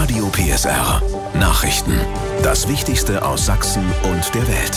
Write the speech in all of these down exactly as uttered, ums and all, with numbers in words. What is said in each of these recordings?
Radio P S R. Nachrichten. Das Wichtigste aus Sachsen und der Welt.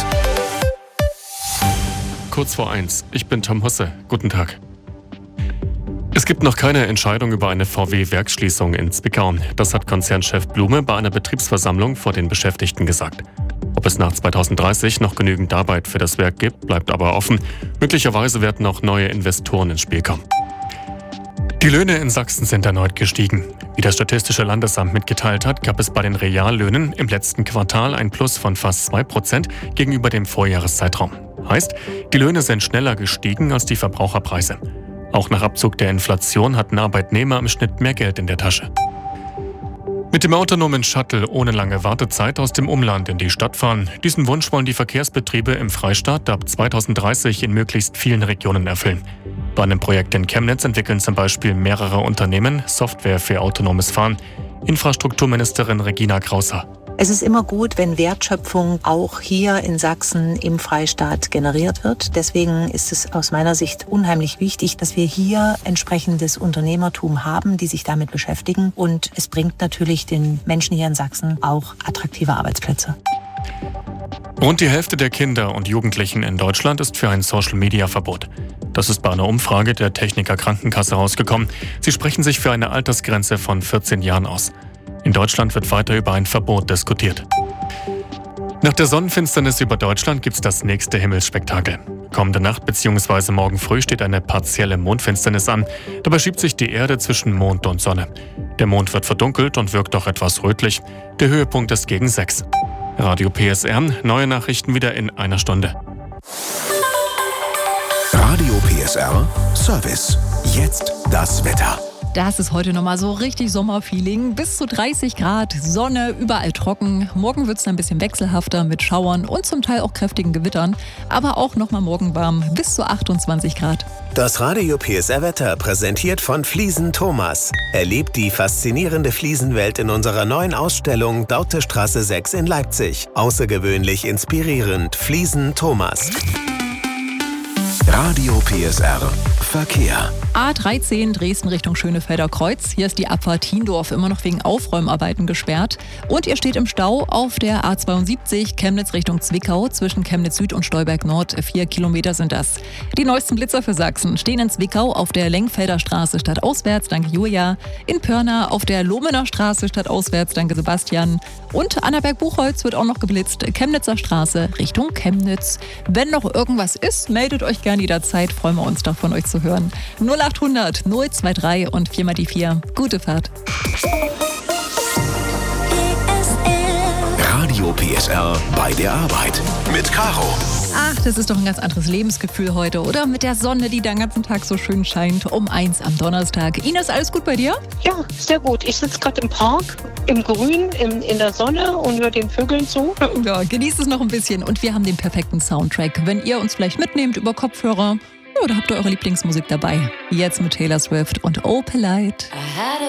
Kurz vor eins. Ich bin Tom Husse. Guten Tag. Es gibt noch keine Entscheidung über eine V W-Werksschließung in Zwickau. Das hat Konzernchef Blume bei einer Betriebsversammlung vor den Beschäftigten gesagt. Ob es nach zweitausenddreißig noch genügend Arbeit für das Werk gibt, bleibt aber offen. Möglicherweise werden auch neue Investoren ins Spiel kommen. Die Löhne in Sachsen sind erneut gestiegen. Wie das Statistische Landesamt mitgeteilt hat, gab es bei den Reallöhnen im letzten Quartal ein Plus von fast zwei Prozent gegenüber dem Vorjahreszeitraum. Heißt, die Löhne sind schneller gestiegen als die Verbraucherpreise. Auch nach Abzug der Inflation hatten Arbeitnehmer im Schnitt mehr Geld in der Tasche. Mit dem autonomen Shuttle ohne lange Wartezeit aus dem Umland in die Stadt fahren. Diesen Wunsch wollen die Verkehrsbetriebe im Freistaat ab zweitausenddreißig in möglichst vielen Regionen erfüllen. Bei einem Projekt in Chemnitz entwickeln zum Beispiel mehrere Unternehmen Software für autonomes Fahren. Infrastrukturministerin Regina Krauser. Es ist immer gut, wenn Wertschöpfung auch hier in Sachsen im Freistaat generiert wird. Deswegen ist es aus meiner Sicht unheimlich wichtig, dass wir hier entsprechendes Unternehmertum haben, die sich damit beschäftigen. Und es bringt natürlich den Menschen hier in Sachsen auch attraktive Arbeitsplätze. Rund die Hälfte der Kinder und Jugendlichen in Deutschland ist für ein Social-Media-Verbot. Das ist bei einer Umfrage der Techniker Krankenkasse rausgekommen. Sie sprechen sich für eine Altersgrenze von vierzehn Jahren aus. In Deutschland wird weiter über ein Verbot diskutiert. Nach der Sonnenfinsternis über Deutschland gibt es das nächste Himmelsspektakel. Kommende Nacht bzw. morgen früh steht eine partielle Mondfinsternis an. Dabei schiebt sich die Erde zwischen Mond und Sonne. Der Mond wird verdunkelt und wirkt auch etwas rötlich. Der Höhepunkt ist gegen sechs. Radio P S R, neue Nachrichten wieder in einer Stunde. Radio P S R Service. Jetzt das Wetter. Das ist heute nochmal so richtig Sommerfeeling. Bis zu dreißig Grad, Sonne, überall trocken. Morgen wird es ein bisschen wechselhafter mit Schauern und zum Teil auch kräftigen Gewittern. Aber auch nochmal morgen warm, bis zu achtundzwanzig Grad. Das Radio P S R-Wetter präsentiert von Fliesen Thomas. Erlebt die faszinierende Fliesenwelt in unserer neuen Ausstellung Dautestraße sechs in Leipzig. Außergewöhnlich inspirierend. Fliesen Thomas. Radio P S R Verkehr. A dreizehn Dresden Richtung Schönefelder Kreuz. Hier ist die Abfahrt Hiendorf immer noch wegen Aufräumarbeiten gesperrt. Und ihr steht im Stau auf der A zweiundsiebzig Chemnitz Richtung Zwickau. Zwischen Chemnitz Süd und Stolberg Nord. Vier Kilometer sind das. Die neuesten Blitzer für Sachsen stehen in Zwickau auf der Lengfelder Straße stadtauswärts. Danke Julia. In Pörna auf der Lohmener Straße stadtauswärts. Danke Sebastian. Und Annaberg-Buchholz wird auch noch geblitzt. Chemnitzer Straße Richtung Chemnitz. Wenn noch irgendwas ist, meldet euch gerne jederzeit. Freuen wir uns doch von euch zu hören. null achthundert null drei und vier mal die vier. Gute Fahrt. Radio P S R bei der Arbeit mit Caro. Ach, das ist doch ein ganz anderes Lebensgefühl heute, oder? Mit der Sonne, die den ganzen Tag so schön scheint. Um eins am Donnerstag. Ines, alles gut bei dir? Ja, sehr gut. Ich sitze gerade im Park, im Grün, in, in der Sonne und höre den Vögeln zu. Ja, genießt es noch ein bisschen. Und wir haben den perfekten Soundtrack. Wenn ihr uns vielleicht mitnehmt über Kopfhörer, ja, da habt ihr eure Lieblingsmusik dabei. Jetzt mit Taylor Swift und Oh Polite.